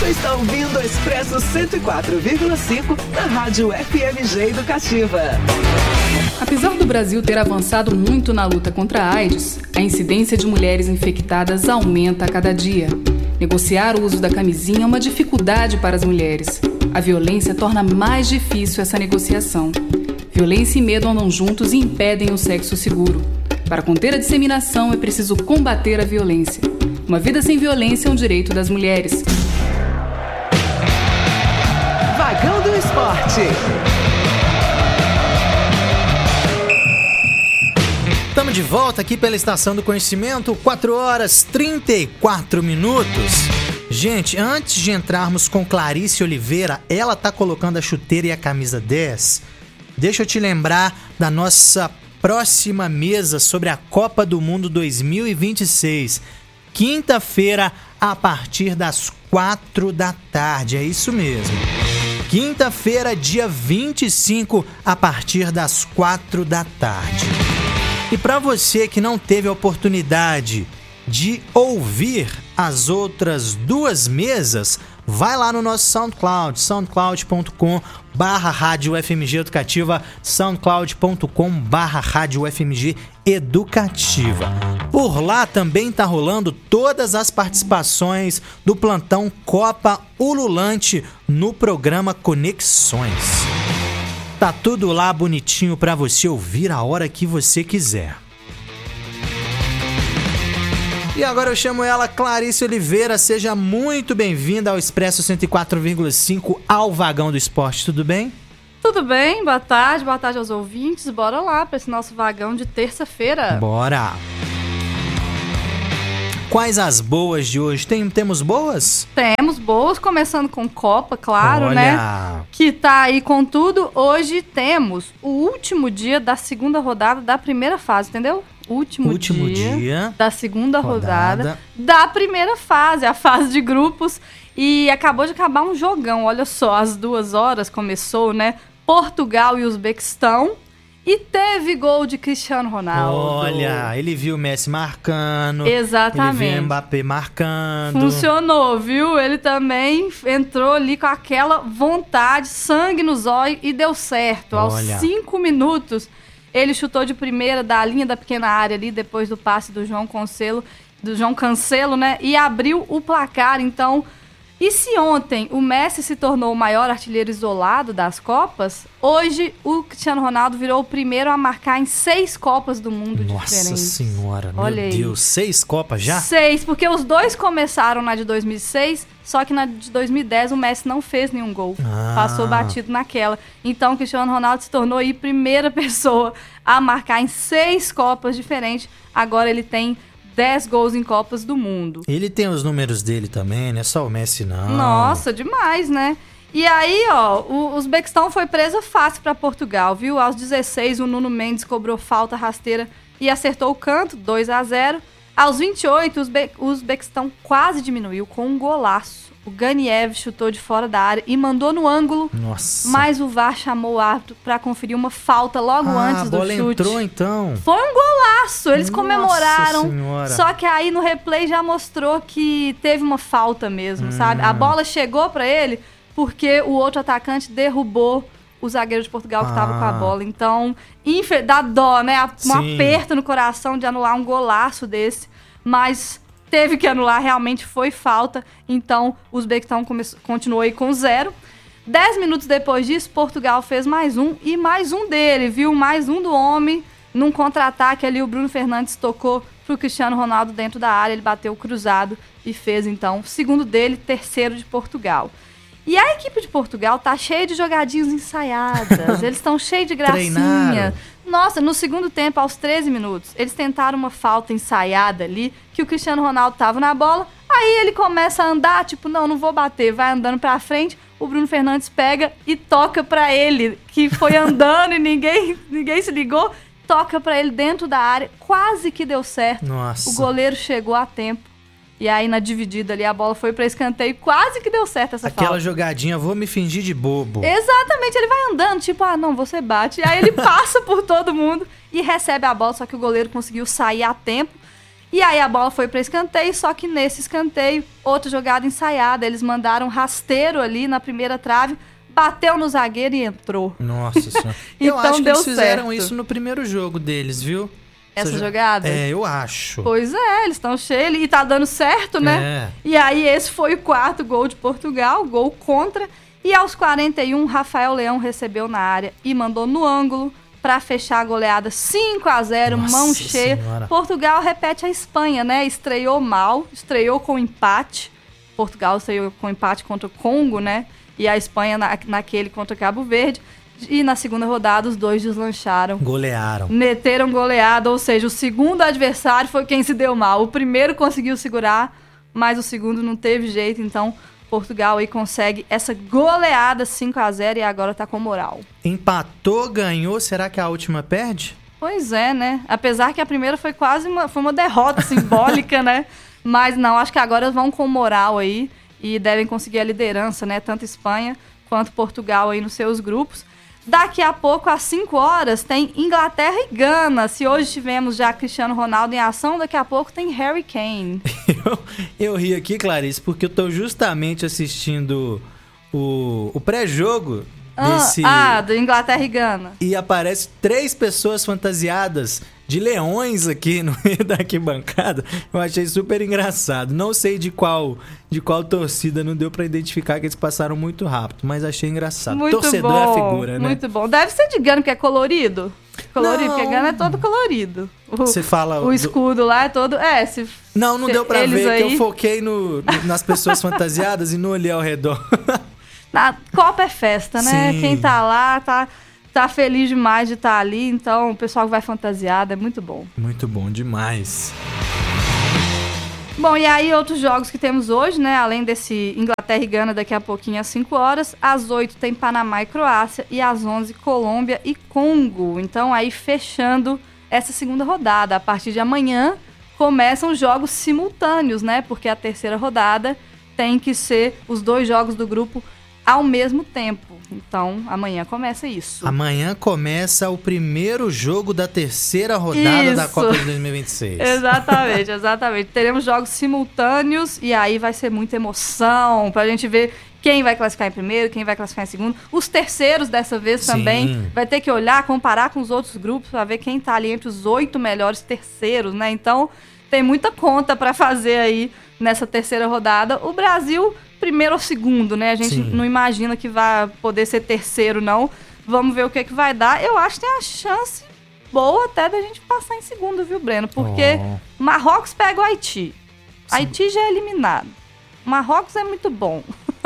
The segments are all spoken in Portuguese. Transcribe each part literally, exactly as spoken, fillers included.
está ouvindo o Expresso cento e quatro vírgula cinco na Rádio F M G Educativa. Apesar do Brasil ter avançado muito na luta contra a AIDS, a incidência de mulheres infectadas aumenta a cada dia. Negociar o uso da camisinha é uma dificuldade para as mulheres. A violência torna mais difícil essa negociação. Violência e medo andam juntos e impedem o sexo seguro. Para conter a disseminação, é preciso combater a violência. Uma vida sem violência é um direito das mulheres. Vagão do Esporte. Estamos de volta aqui pela Estação do Conhecimento, quatro horas e trinta e quatro minutos. Gente, antes de entrarmos com Clarice Oliveira, ela tá colocando a chuteira e a camisa dez. Deixa eu te lembrar da nossa próxima mesa sobre a Copa do Mundo dois mil e vinte e seis. Quinta-feira, a partir das quatro da tarde, é isso mesmo. Quinta-feira, dia vinte e cinco, a partir das quatro da tarde. E para você que não teve a oportunidade de ouvir as outras duas mesas, vai lá no nosso SoundCloud, soundcloud ponto com barra rádio F M G Educativa, soundcloud ponto com barra rádio F M G Educativa. Por lá também tá rolando todas as participações do plantão Copa Ululante no programa Conexões. Tá tudo lá bonitinho para você ouvir a hora que você quiser. E agora eu chamo ela, Clarice Oliveira. Seja muito bem-vinda ao Expresso cento e quatro vírgula cinco, ao Vagão do Esporte. Tudo bem? Tudo bem, boa tarde, boa tarde aos ouvintes. Bora lá para esse nosso vagão de terça-feira. Bora! Quais as boas de hoje? Tem, temos boas? Temos boas, começando com Copa, claro, Olha. né? Que tá aí com tudo. Hoje temos o último dia da segunda rodada da primeira fase, entendeu? Último, último dia, dia da segunda rodada. rodada da primeira fase, a fase de grupos. E acabou de acabar um jogão, olha só, às duas horas começou, né? Portugal e Uzbequistão. E teve gol de Cristiano Ronaldo. Olha, ele viu o Messi marcando. Exatamente. Ele viu o Mbappé marcando. Funcionou, viu? Ele também entrou ali com aquela vontade, sangue nos olhos e deu certo. Aos Olha. cinco minutos, ele chutou de primeira da linha da pequena área ali, depois do passe do João Cancelo, do João Cancelo, né? E abriu o placar, então... E se ontem o Messi se tornou o maior artilheiro isolado das Copas, hoje o Cristiano Ronaldo virou o primeiro a marcar em seis Copas do Mundo Nossa diferentes. Nossa Senhora, Olha meu aí. Deus, seis Copas já? Seis, porque os dois começaram na de dois mil e seis, só que na de dois mil e dez o Messi não fez nenhum gol. Ah. Passou batido naquela. Então o Cristiano Ronaldo se tornou aí a primeira pessoa a marcar em seis Copas diferentes. Agora ele tem dez gols em Copas do Mundo. Ele tem os números dele também, não é só o Messi, não. Nossa, demais, né? E aí, ó, o Uzbequistão foi presa fácil para Portugal, viu? Aos dezesseis, o Nuno Mendes cobrou falta rasteira e acertou o canto, dois a zero. Aos vinte e oito, o Uzbe- o Uzbequistão quase diminuiu com um golaço. O Ganiev chutou de fora da área e mandou no ângulo. Nossa. Mas o V A R chamou o árbitro para conferir uma falta logo ah, antes do a bola chute. entrou então. Foi um golaço, eles Nossa comemoraram. Senhora. Só que aí no replay já mostrou que teve uma falta mesmo, Hum. sabe? A bola chegou para ele porque o outro atacante derrubou o zagueiro de Portugal que estava Ah. com a bola. Então, infe- dá dó, né? Um Sim. aperto no coração de anular um golaço desse. Mas teve que anular, realmente foi falta. Então, o Uzbequistão come- continuou aí com zero. Dez minutos depois disso, Portugal fez mais um. E mais um dele, viu? Mais um do homem. Num contra-ataque ali, o Bruno Fernandes tocou pro Cristiano Ronaldo dentro da área. Ele bateu cruzado e fez, então, segundo dele, terceiro de Portugal. E a equipe de Portugal tá cheia de jogadinhas ensaiadas. Eles estão cheios de gracinha. Treinaram. Nossa, no segundo tempo, aos treze minutos, eles tentaram uma falta ensaiada ali, que o Cristiano Ronaldo tava na bola. Aí ele começa a andar, tipo, não, não vou bater. Vai andando pra frente, o Bruno Fernandes pega e toca pra ele, que foi andando e ninguém, ninguém se ligou. Toca pra ele dentro da área, quase que deu certo. Nossa. O goleiro chegou a tempo. E aí, na dividida ali, a bola foi pra escanteio. Quase que deu certo essa Aquela falta. jogadinha, vou me fingir de bobo. Exatamente, ele vai andando, tipo, ah, não, você bate. E aí ele passa por todo mundo e recebe a bola, só que o goleiro conseguiu sair a tempo. E aí a bola foi para escanteio, só que nesse escanteio, outra jogada ensaiada, eles mandaram um rasteiro ali na primeira trave, bateu no zagueiro e entrou. Nossa Senhora. Então eu acho que deu eles fizeram certo. isso no primeiro jogo deles, viu? Essa jo- jogada? É, eu acho. Pois é, eles estão cheios e tá dando certo, né? É. E aí esse foi o quarto gol de Portugal, gol contra. E aos quarenta e um, Rafael Leão recebeu na área e mandou no ângulo para fechar a goleada cinco a zero, Nossa mão cheia. Senhora. Portugal repete a Espanha, né? Estreou mal, estreou com empate. Portugal estreou com empate contra o Congo, né? E a Espanha na, naquele contra Cabo Verde. E na segunda rodada os dois deslancharam. Golearam. Meteram goleada, ou seja, o segundo adversário foi quem se deu mal. O primeiro conseguiu segurar, mas o segundo não teve jeito, então Portugal aí consegue essa goleada cinco a zero e agora tá com moral. Empatou, ganhou, será que a última perde? Pois é, né? Apesar que a primeira foi quase uma, foi uma derrota simbólica, né? Mas não, acho que agora vão com moral aí e devem conseguir a liderança, né? Tanto Espanha quanto Portugal aí nos seus grupos. Daqui a pouco, às cinco horas, tem Inglaterra e Gana. Se hoje tivemos já Cristiano Ronaldo em ação, daqui a pouco tem Harry Kane. Eu, eu ri aqui, Clarice, porque eu tô justamente assistindo o, o pré-jogo desse... Ah, ah, do Inglaterra e Gana. E aparece três pessoas fantasiadas de leões aqui no meio da arquibancada. Eu achei super engraçado. Não sei de qual de qual torcida, não deu pra identificar, que eles passaram muito rápido, mas achei engraçado. Muito Torcedor bom, é a figura, né? muito bom. Deve ser de Gana, que é colorido. Colorido, Não. porque Gana é todo colorido. O, Você fala o do- escudo lá é todo... É, se... Não, não se deu pra eles ver, aí... que eu foquei no, nas pessoas fantasiadas e não olhei ao redor. Na Copa é festa, né? Sim. Quem tá lá tá, tá feliz demais de estar ali, então o pessoal que vai fantasiado é muito bom. Muito bom demais. Bom, e aí outros jogos que temos hoje, né? Além desse Inglaterra e Gana daqui a pouquinho às cinco horas, às oito tem Panamá e Croácia e às onze Colômbia e Congo. Então aí fechando essa segunda rodada. A partir de amanhã começam jogos simultâneos, né? Porque a terceira rodada tem que ser os dois jogos do grupo ao mesmo tempo. Então, amanhã começa isso. Amanhã começa o primeiro jogo da terceira rodada Isso. da Copa de dois mil e vinte e seis. Exatamente, exatamente. Teremos jogos simultâneos e aí vai ser muita emoção pra gente ver quem vai classificar em primeiro, quem vai classificar em segundo. Os terceiros dessa vez Sim. também. Vai ter que olhar, comparar com os outros grupos pra ver quem tá ali entre os oito melhores terceiros, né? Então, tem muita conta pra fazer aí nessa terceira rodada. O Brasil, primeiro ou segundo, né? A gente Sim. não imagina que vai poder ser terceiro, não. Vamos ver o que, que vai dar. Eu acho que tem a chance boa até da gente passar em segundo, viu, Breno? Porque Oh. Marrocos pega o Haiti. Haiti já é eliminado. Marrocos é muito bom.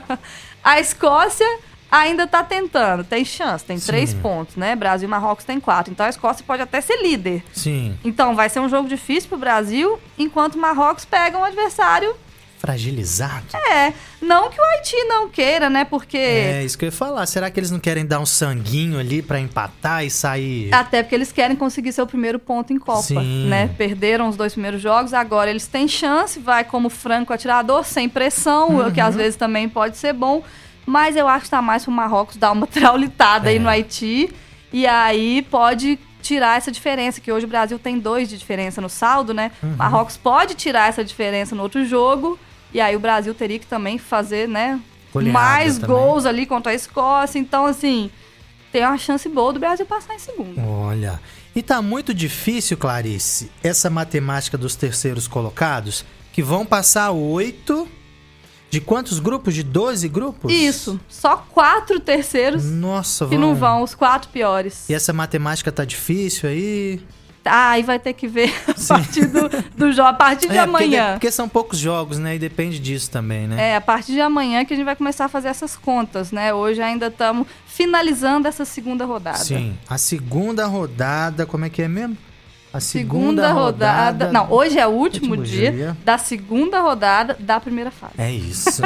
A Escócia ainda tá tentando. Tem chance, tem Sim. três pontos, né? Brasil e Marrocos tem quatro. Então a Escócia pode até ser líder. Sim. Então vai ser um jogo difícil pro Brasil, enquanto o Marrocos pega um adversário. Fragilizado. É, não que o Haiti não queira, né? Porque... É, isso que eu ia falar. Será que eles não querem dar um sanguinho ali pra empatar e sair? Até porque eles querem conseguir seu primeiro ponto em Copa, Sim. né? Perderam os dois primeiros jogos, agora eles têm chance, vai como franco atirador, sem pressão, Uhum. o que às vezes também pode ser bom, mas eu acho que tá mais pro Marrocos dar uma traulitada É. aí no Haiti, e aí pode tirar essa diferença, que hoje o Brasil tem dois de diferença no saldo, né? Uhum. Marrocos pode tirar essa diferença no outro jogo, e aí o Brasil teria que também fazer, né? Goleada mais também. gols ali contra a Escócia, então assim... Tem uma chance boa do Brasil passar em segundo. Olha, e tá muito difícil, Clarice, essa matemática dos terceiros colocados, que vão passar oito... De quantos grupos? De doze grupos? Isso. Só quatro terceiros Nossa, que vão... não vão, os quatro piores. E essa matemática tá difícil aí? Ah, aí vai ter que ver a partir do, do jogo, a partir de É, porque, amanhã. de- porque são poucos jogos, né? E depende disso também, né? É, a partir de amanhã que a gente vai começar a fazer essas contas, né? Hoje ainda estamos finalizando essa segunda rodada. Sim. A segunda rodada, como é que é mesmo? A Segunda, rodada... Não, hoje é o último, último dia, dia. da segunda rodada da primeira fase. É isso.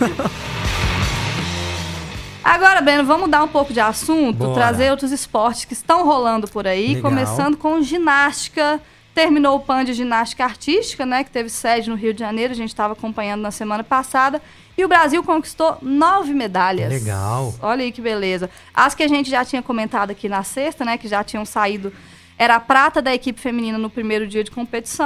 Agora, Breno, vamos mudar um pouco de assunto, Bora. trazer outros esportes que estão rolando por aí, Legal. começando com ginástica. Terminou o PAN de ginástica artística, né, que teve sede no Rio de Janeiro, a gente estava acompanhando na semana passada, e o Brasil conquistou nove medalhas. Legal. Olha aí que beleza. As que a gente já tinha comentado aqui na sexta, né, que já tinham saído, era a prata da equipe feminina no primeiro dia de competição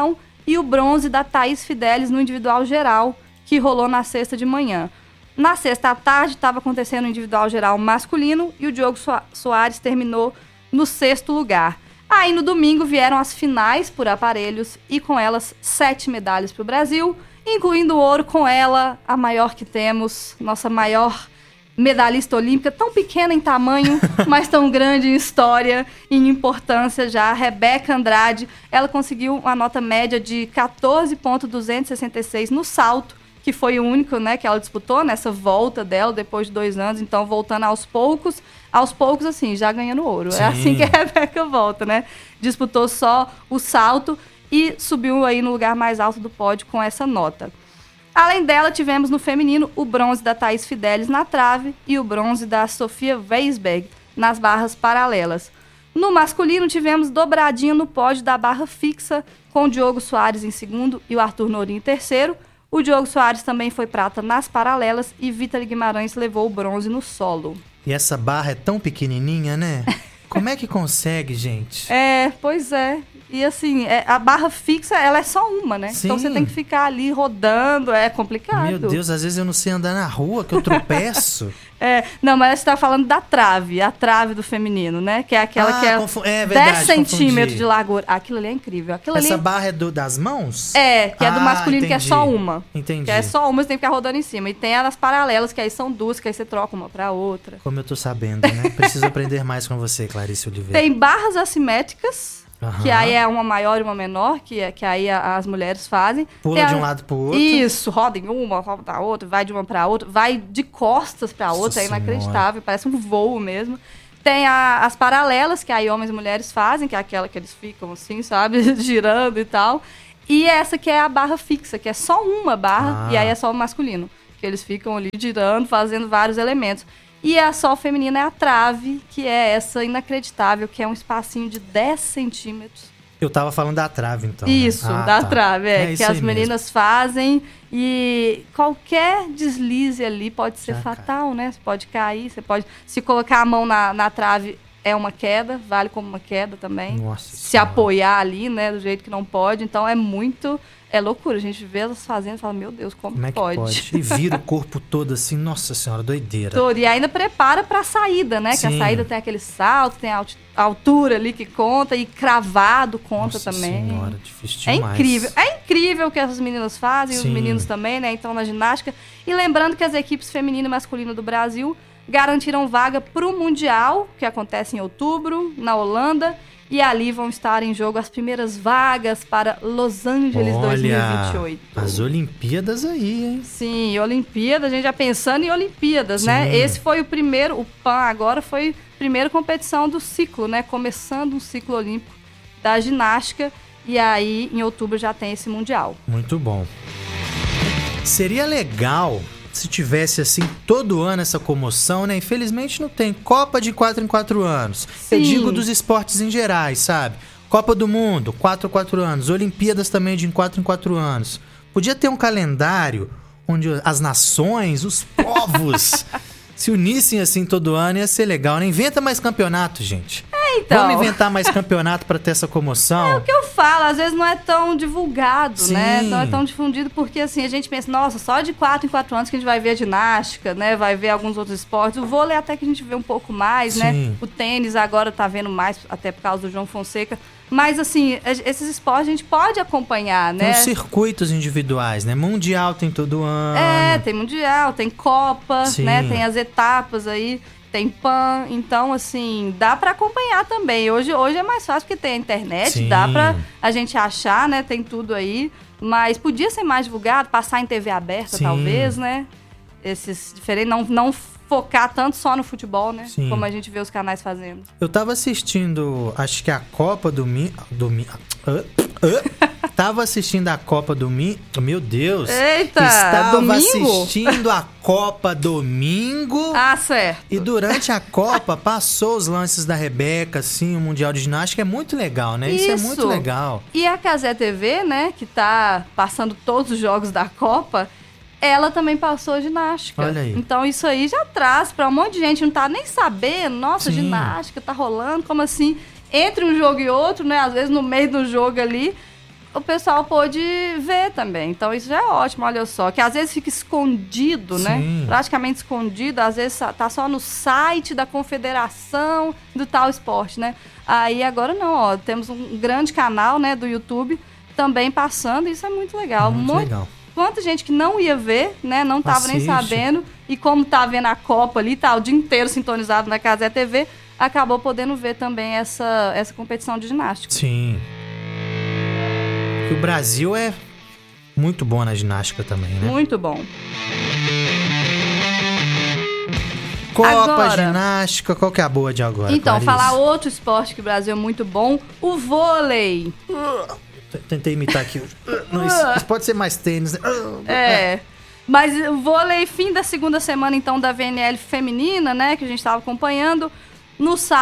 e o bronze da Thaís Fidelis no individual geral, que rolou na sexta de manhã. Na sexta à tarde estava acontecendo o individual geral masculino e o Diogo Soares terminou no sexto lugar. Aí no domingo vieram as finais por aparelhos e com elas sete medalhas para o Brasil, incluindo o ouro com ela, a maior que temos, nossa maior medalhista olímpica, tão pequena em tamanho, mas tão grande em história e em importância já, Rebeca Andrade. Ela conseguiu uma nota média de quatorze vírgula duzentos e sessenta e seis no salto, que foi o único, né, que ela disputou nessa volta dela depois de dois anos, então voltando aos poucos, aos poucos assim, já ganhando ouro. Sim. É assim que a Rebeca volta, né? Disputou só o salto e subiu aí no lugar mais alto do pódio com essa nota. Além dela, tivemos no feminino o bronze da Thaís Fidelis na trave e o bronze da Sofia Weisberg nas barras paralelas. No masculino, tivemos dobradinha no pódio da barra fixa, com o Diogo Soares em segundo e o Arthur Norim em terceiro. O Diogo Soares também foi prata nas paralelas e Vítali Guimarães levou o bronze no solo. E essa barra é tão pequenininha, né? Como é que consegue, gente? É, pois é. E assim, é, a barra fixa, ela é só uma, né? Sim. Então você tem que ficar ali rodando, é complicado. Meu Deus, às vezes eu não sei andar na rua, que eu tropeço. É, não, mas você tá falando da trave, a trave do feminino, né? Que é aquela ah, que é, confu- é verdade, dez centímetros confundi. de largura. Aquilo ali é incrível. Aquilo Essa ali... barra é do, das mãos? É, que é do Ah, masculino, que é entendi. só uma. Entendi. Que é só uma, você tem que ficar rodando em cima. E tem as paralelas, que aí são duas, que aí você troca uma pra outra. Como eu tô sabendo, né? Preciso aprender mais com você, Clarice Oliveira. Tem barras assimétricas, Aham. que aí é uma maior e uma menor, que, é, que aí a- as mulheres fazem. Pula Tem de a- um lado pro outro. Isso, roda em uma, roda pra outra, vai de uma pra outra, vai de costas pra Nossa outra, é Senhora. inacreditável, parece um voo mesmo. Tem a- as paralelas, que aí homens e mulheres fazem, que é aquela que eles ficam assim, sabe, girando e tal. E essa que é a barra fixa, que é só uma barra, Ah. e aí é só o masculino, que eles ficam ali girando, fazendo vários elementos. E a só feminina é a trave, que é essa inacreditável, que é um espacinho de dez centímetros. Eu tava falando da trave, então. né? Isso, Ah, da tá. trave, é, isso que as aí meninas fazem e qualquer deslize ali pode ser Já fatal, né? Você pode cair, você pode... Se colocar a mão na, na trave é uma queda, vale como uma queda também. Nossa Se Senhora. apoiar ali, né, do jeito que não pode, então é muito... É loucura, a gente vê elas fazendo e fala, meu Deus, como, Como é que pode? pode? E vira o corpo todo assim, nossa senhora, doideira. Todo. E ainda prepara pra saída, né? Que Sim. a saída tem aquele salto, tem a alti- a altura ali que conta e cravado conta Nossa também. senhora, difícil É demais. incrível. É incrível o que essas meninas fazem, Sim. os meninos também, né? Então, na ginástica. E lembrando que as equipes feminino e masculino do Brasil garantiram vaga para o Mundial, que acontece em outubro, na Holanda. E ali vão estar em jogo as primeiras vagas para Los Angeles dois mil e vinte e oito. Olha, as Olimpíadas aí, hein? Sim, e Olimpíadas, a gente já pensando em Olimpíadas, Sim. né? Esse foi o primeiro, o P A N agora foi a primeira competição do ciclo, né? Começando um ciclo olímpico da ginástica. E aí, em outubro, já tem esse Mundial. Muito bom. Seria legal se tivesse assim todo ano essa comoção, né? Infelizmente não tem. Copa de quatro em quatro anos. Eu Sim. digo dos esportes em gerais, sabe? Copa do Mundo, quatro em quatro anos. Olimpíadas também de quatro em quatro anos. Podia ter um calendário onde as nações, os povos se unissem assim todo ano. Ia ser legal, né? Inventa mais campeonato, gente. Então, Vamos inventar mais campeonato pra ter essa comoção? o que eu falo, às vezes não é tão divulgado, Sim. né? Não é tão difundido, porque assim, a gente pensa, nossa, só de quatro em quatro anos que a gente vai ver a ginástica, né? Vai ver alguns outros esportes. O vôlei até que a gente vê um pouco mais, Sim. né? O tênis agora tá vendo mais, até por causa do João Fonseca. Mas assim, esses esportes a gente pode acompanhar, Tem né? os circuitos individuais, né? Mundial tem todo ano. É, tem Mundial, tem Copa, Sim. né? Tem as etapas aí, tem P A N. Então, assim, dá pra acompanhar também. Hoje, hoje é mais fácil porque tem a internet, Sim. dá pra a gente achar, né? Tem tudo aí. Mas podia ser mais divulgado, passar em T V aberta, Sim. talvez, né? Esses diferentes, não, não focar tanto só no futebol, né? Sim. Como a gente vê os canais fazendo. Eu tava assistindo, acho que a Copa do Mi... Do Mi... Ah, ah. Tava assistindo a Copa do Mi... Meu Deus! Eita! Estava domingo? assistindo a Copa domingo. Ah, certo. E durante a Copa passou os lances da Rebeca, assim, o Mundial de Ginástica. É muito legal, né? Isso, é Isso. muito legal. E a Cazé T V, né, que tá passando todos os jogos da Copa, ela também passou ginástica. Olha aí. Então isso aí já traz pra um monte de gente, não tá nem sabendo, nossa, Sim. ginástica tá rolando, como assim? Entre um jogo e outro, né, às vezes no meio do jogo ali, o pessoal pôde ver também. Então isso já é ótimo, olha só. Que às vezes fica escondido, Sim. né? Praticamente escondido. Às vezes tá só no site da confederação do tal esporte, né? Aí agora não, ó. Temos um grande canal, né, do YouTube também passando. Isso é muito legal. Muito, muito legal. Quanta gente que não ia ver, né? Não tava Assiste. nem sabendo. E como tá vendo a Copa ali, tá o dia inteiro sintonizado na Cazé T V, acabou podendo ver também essa, essa competição de ginástica. Sim. O Brasil é muito bom na ginástica também, né? Muito bom. Copa, Agora, ginástica, qual que é a boa de agora, então, Clarice? falar outro esporte que o Brasil é muito bom, o vôlei. Tentei imitar aqui. Não, isso, isso pode ser mais tênis, né? É. Mas o vôlei, fim da segunda semana, então, da V N L feminina, né? Que a gente estava acompanhando. No sábado.